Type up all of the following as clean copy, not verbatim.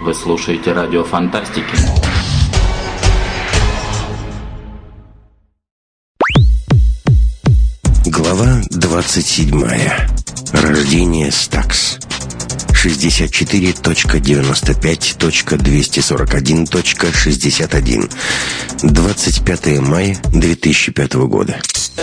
Вы слушаете радио Фантастики. Глава 27. Рождение Стакс. 64.95.241.61. 25 мая 2005 года.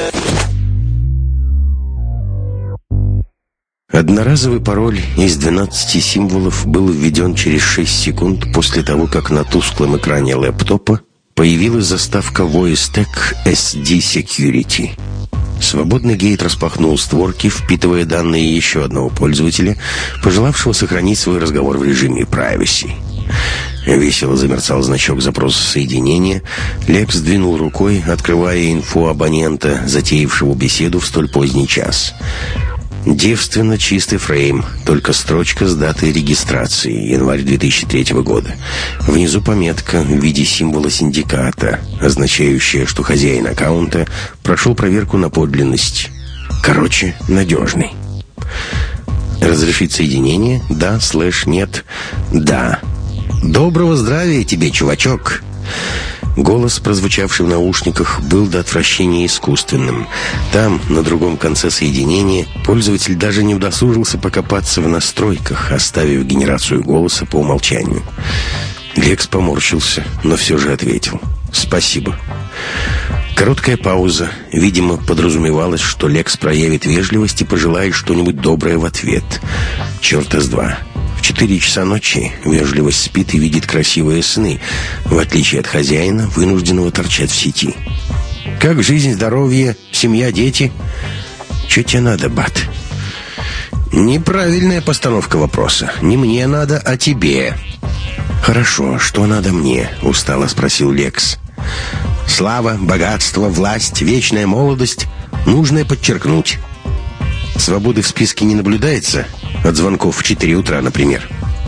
Одноразовый пароль из 12 символов был введен через 6 секунд после того, как на тусклом экране лэптопа появилась заставка VoiceTech SD Security. Свободный гейт распахнул створки, впитывая данные еще одного пользователя, пожелавшего сохранить свой разговор в режиме privacy. Весело замерцал значок запроса соединения. Лекс двинул рукой, открывая инфу абонента, затеявшего беседу в столь поздний час. Девственно чистый фрейм, только строчка с датой регистрации, январь 2003 года. Внизу пометка в виде символа синдиката, означающая, что хозяин аккаунта прошел проверку на подлинность. Короче, надежный. Разрешить соединение? Да, /нет. Да. Доброго здравия тебе, чувачок. Голос, прозвучавший в наушниках, был до отвращения искусственным. Там, на другом конце соединения, пользователь даже не удосужился покопаться в настройках, оставив генерацию голоса по умолчанию. Лекс поморщился, но все же ответил: «Спасибо». Короткая пауза. Видимо, подразумевалось, что Лекс проявит вежливость и пожелает что-нибудь доброе в ответ. Черта с два. В 4 часа ночи вежливость спит и видит красивые сны, в отличие от хозяина, вынужденного торчать в сети. «Как жизнь, здоровье, семья, дети?» «Че тебе надо, Бат?» «Неправильная постановка вопроса. Не мне надо, а тебе». «Хорошо, что надо мне?» — устало спросил Лекс. «Слава, богатство, власть, вечная молодость. Нужно подчеркнуть. Свободы в списке не наблюдается? От звонков в 4 утра, например».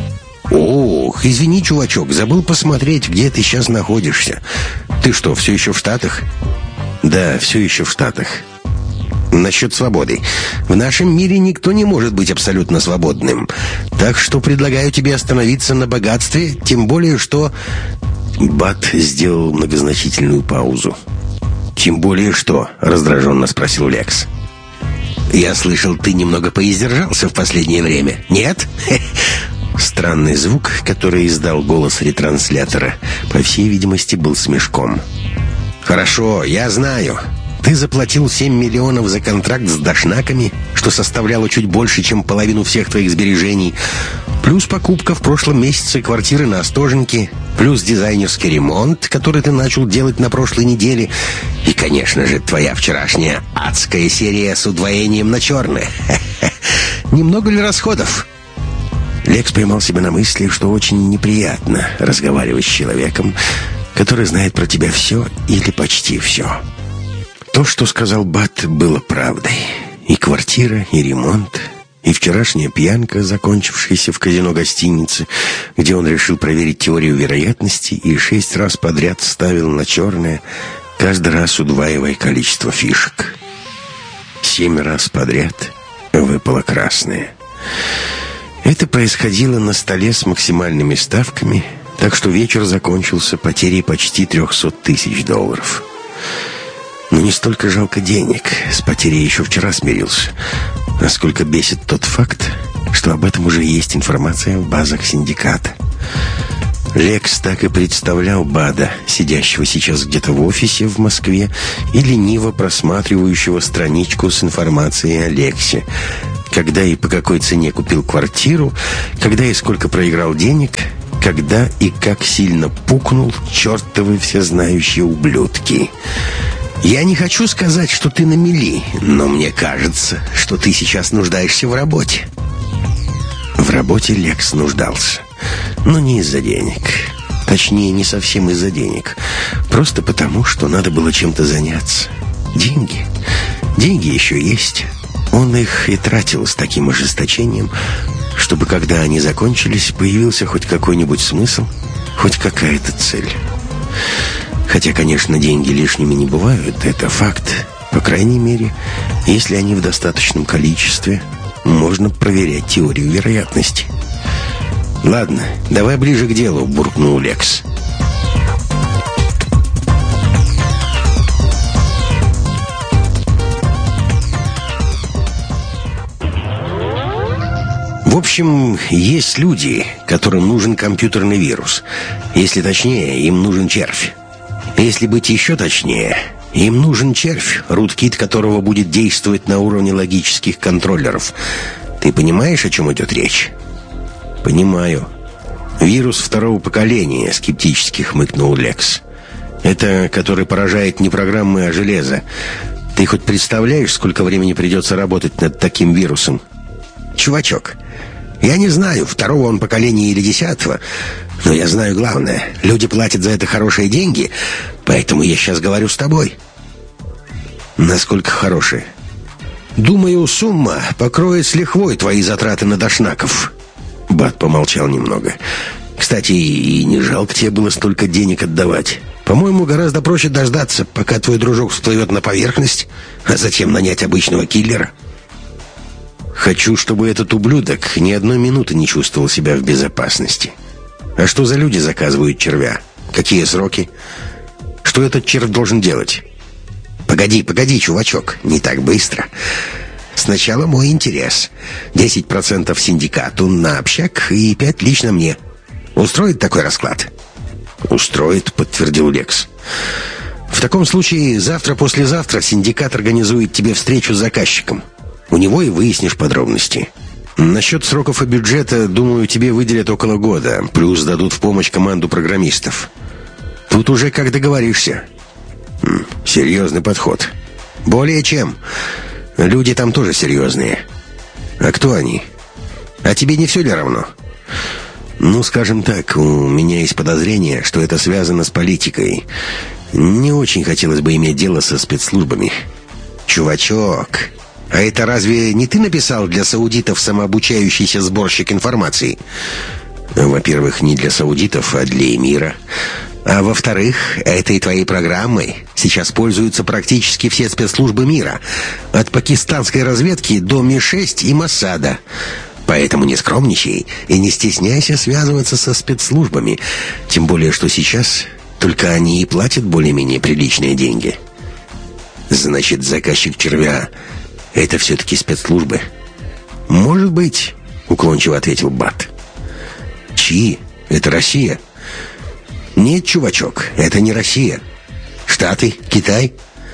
«Ох, извини, чувачок, забыл посмотреть, где ты сейчас находишься. Ты что, все еще в Штатах?» «Да, все еще в Штатах». «Насчет свободы. В нашем мире никто не может быть абсолютно свободным. Так что предлагаю тебе остановиться на богатстве, тем более что...» Бат сделал многозначительную паузу. «Тем более что?» — раздраженно спросил Лекс. «Я слышал, ты немного поиздержался в последнее время, нет?» Странный звук, который издал голос ретранслятора, по всей видимости, был смешком. «Хорошо, я знаю. Ты заплатил 7 миллионов за контракт с дошнаками, что составляло чуть больше, чем половину всех твоих сбережений, плюс покупка в прошлом месяце квартиры на Остоженке, плюс дизайнерский ремонт, который ты начал делать на прошлой неделе, и, конечно же, твоя вчерашняя адская серия с удвоением на черное. Немного ли расходов?» Лекс поймал себя на мысли, что очень неприятно разговаривать с человеком, который знает про тебя все или почти все. То, что сказал Бат, было правдой. И квартира, и ремонт, и вчерашняя пьянка, закончившаяся в казино-гостинице, где он решил проверить теорию вероятности и 6 раз подряд ставил на черное, каждый раз удваивая количество фишек. 7 раз подряд выпало красное. Это происходило на столе с максимальными ставками, так что вечер закончился потерей почти $300 тысяч. Но не столько жалко денег, с потерей еще вчера смирился, насколько бесит тот факт, что об этом уже есть информация в базах синдиката. Лекс так и представлял Бада, сидящего сейчас где-то в офисе в Москве и лениво просматривающего страничку с информацией о Лексе, когда и по какой цене купил квартиру, когда и сколько проиграл денег, когда и как сильно пукнул чертовы всезнающие ублюдки. «Я не хочу сказать, что ты на мели, но мне кажется, что ты сейчас нуждаешься в работе». В работе Лекс нуждался, но не из-за денег. Точнее, не совсем из-за денег. Просто потому, что надо было чем-то заняться. Деньги. Деньги еще есть. Он их и тратил с таким ожесточением, чтобы, когда они закончились, появился хоть какой-нибудь смысл, хоть какая-то цель. Хотя, конечно, деньги лишними не бывают, это факт. По крайней мере, если они в достаточном количестве, можно проверять теорию вероятности. «Ладно, давай ближе к делу», — буркнул Лекс. В общем, есть люди, которым нужен компьютерный вирус. Если точнее, им нужен червь. Если быть еще точнее, им нужен червь, руткит которого будет действовать на уровне логических контроллеров. Ты понимаешь, о чем идет речь? «Понимаю. Вирус второго поколения», — скептически хмыкнул Лекс. «Это который поражает не программы, а железо. Ты хоть представляешь, сколько времени придется работать над таким вирусом?» «Чувачок, я не знаю, второго он поколения или 10-го, но я знаю главное. Люди платят за это хорошие деньги, поэтому я сейчас говорю с тобой». «Насколько хорошие?» «Думаю, сумма покроет с лихвой твои затраты на дошнаков». Бат помолчал немного. «Кстати, и не жалко тебе было столько денег отдавать. По-моему, гораздо проще дождаться, пока твой дружок всплывет на поверхность, а затем нанять обычного киллера». «Хочу, чтобы этот ублюдок ни одной минуты не чувствовал себя в безопасности. А что за люди заказывают червя? Какие сроки? Что этот червь должен делать?» «Погоди, чувачок, не так быстро. Сначала мой интерес. 10% синдикату на общак и 5% лично мне. Устроит такой расклад?» «Устроит», — подтвердил Лекс. «В таком случае завтра-послезавтра синдикат организует тебе встречу с заказчиком. У него и выяснишь подробности. Насчет сроков и бюджета, думаю, тебе выделят около года, плюс дадут в помощь команду программистов. Тут уже как договоришься». «Серьезный подход». «Более чем. Люди там тоже серьезные». «А кто они? А тебе не все ли равно?» «Ну, скажем так, у меня есть подозрение, что это связано с политикой. Не очень хотелось бы иметь дело со спецслужбами». «Чувачок, а это разве не ты написал для саудитов самообучающийся сборщик информации?» «Во-первых, не для саудитов, а для эмира. А во-вторых, этой твоей программой сейчас пользуются практически все спецслужбы мира, от пакистанской разведки до Ми-6 и Моссада. Поэтому не скромничай и не стесняйся связываться со спецслужбами, тем более, что сейчас только они и платят более-менее приличные деньги». «Значит, заказчик червя — это все-таки спецслужбы?» «Может быть», — уклончиво ответил Бат. «Чьи? Это Россия?» «Нет, чувачок, это не Россия. Штаты, Китай».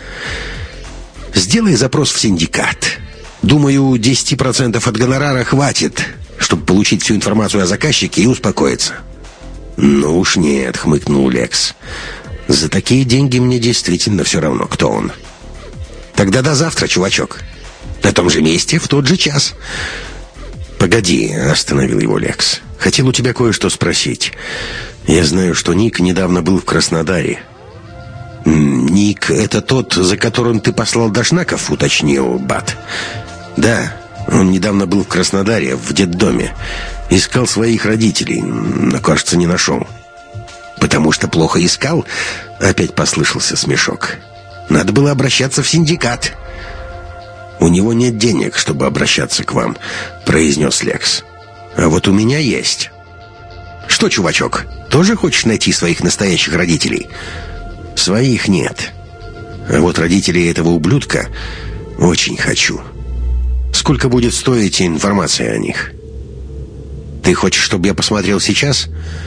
«Сделай запрос в синдикат. Думаю, 10% от гонорара хватит, чтобы получить всю информацию о заказчике и успокоиться». «Ну уж нет», — хмыкнул Лекс. «За такие деньги мне действительно все равно, кто он». «Тогда до завтра, чувачок. На том же месте, в тот же час». «Погоди», — остановил его Лекс. «Хотел у тебя кое-что спросить. Я знаю, что Ник недавно был в Краснодаре». «Ник — это тот, за которым ты послал дошнаков?» — уточнил Бат. «Да, он недавно был в Краснодаре, в детдоме. Искал своих родителей, но, кажется, не нашел». «Потому что плохо искал?» — опять послышался смешок. «Надо было обращаться в синдикат». «У него нет денег, чтобы обращаться к вам», — произнес Лекс. «А вот у меня есть». «Что, чувачок, тоже хочешь найти своих настоящих родителей?» «Своих нет. А вот родителей этого ублюдка очень хочу. Сколько будет стоить информация о них?» «Ты хочешь, чтобы я посмотрел сейчас?»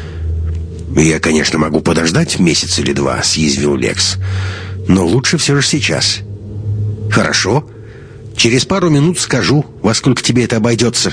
«Я, конечно, могу подождать месяц или два», — съязвил Лекс. «Но лучше все же сейчас». «Хорошо. Через пару минут скажу, во сколько тебе это обойдется».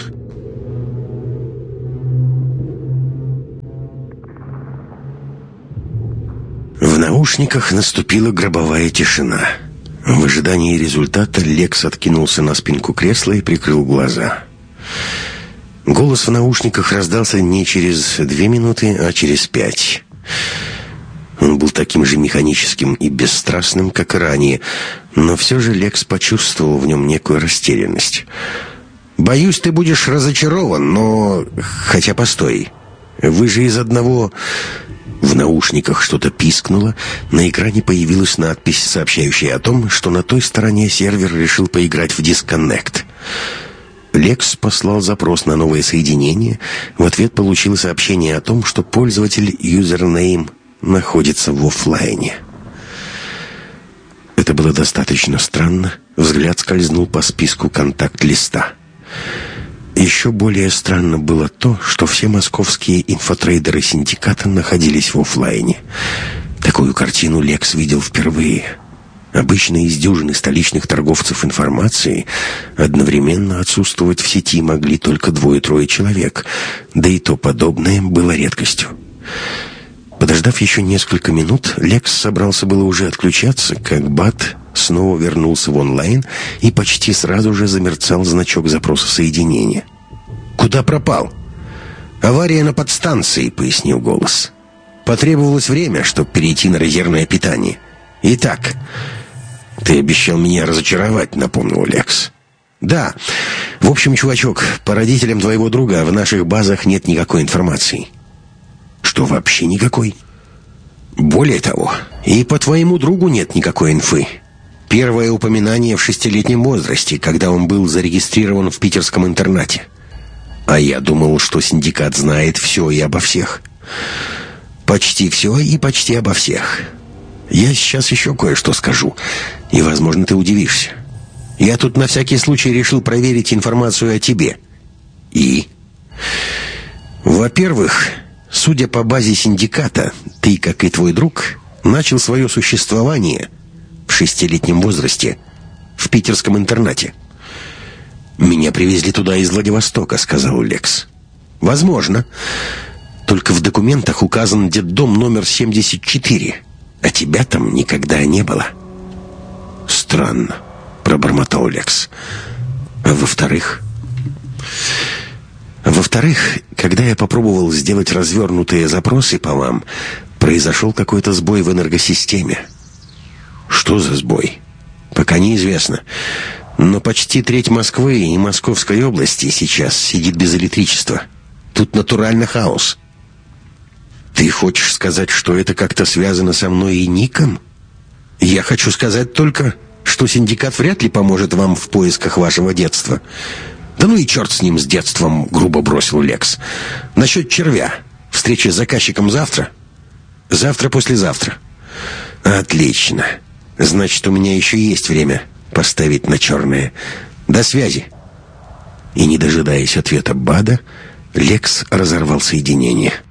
В наушниках наступила гробовая тишина. В ожидании результата Лекс откинулся на спинку кресла и прикрыл глаза. Голос в наушниках раздался не через 2 минуты, а через 5. Он был таким же механическим и бесстрастным, как и ранее, но все же Лекс почувствовал в нем некую растерянность. «Боюсь, ты будешь разочарован, но... Хотя постой, вы же из одного...» В наушниках что-то пискнуло, на экране появилась надпись, сообщающая о том, что на той стороне сервер решил поиграть в Disconnect. Лекс послал запрос на новое соединение. В ответ получил сообщение о том, что пользователь юзернейм находится в офлайне. Это было достаточно странно. Взгляд скользнул по списку контакт-листа. Еще более странно было то, что все московские инфотрейдеры синдиката находились в офлайне. Такую картину Лекс видел впервые. Обычно из дюжины столичных торговцев информацией одновременно отсутствовать в сети могли только 2-3 человек, да и то подобное было редкостью. Подождав еще несколько минут, Лекс собрался было уже отключаться, как БАТ снова вернулся в онлайн и почти сразу же замерцал значок запроса соединения. «Куда пропал?» «Авария на подстанции», — пояснил голос. «Потребовалось время, чтобы перейти на резервное питание. Итак...» «Ты обещал меня разочаровать», — напомнил Лекс. «Да. В общем, чувачок, по родителям твоего друга в наших базах нет никакой информации». «Что, вообще никакой?» «Более того, и по твоему другу нет никакой инфы. Первое упоминание в 6-летнем возрасте, когда он был зарегистрирован в питерском интернате. А я думал, что синдикат знает все и обо всех». «Почти все и почти обо всех. Я сейчас еще кое-что скажу, и, возможно, ты удивишься. Я тут на всякий случай решил проверить информацию о тебе. И? Во-первых, судя по базе синдиката, ты, как и твой друг, начал свое существование в 6-летнем возрасте в питерском интернате. «Меня привезли туда из Владивостока», — сказал Лекс. «Возможно. Только в документах указан детдом номер 74, а тебя там никогда не было». «Странно», — пробормотал Лекс. «А во-вторых...» «Во-вторых, когда я попробовал сделать развернутые запросы по вам, произошел какой-то сбой в энергосистеме». «Что за сбой?» «Пока неизвестно. Но почти треть Москвы и Московской области сейчас сидит без электричества. Тут натурально хаос». «Ты хочешь сказать, что это как-то связано со мной и Ником?» «Я хочу сказать только, что синдикат вряд ли поможет вам в поисках вашего детства». «Да ну и черт с ним, с детством», — грубо бросил Лекс. «Насчет червя. Встреча с заказчиком завтра?» «Завтра-послезавтра». «Отлично. Значит, у меня еще есть время поставить на черное. До связи». И, не дожидаясь ответа БАДа, Лекс разорвал соединение.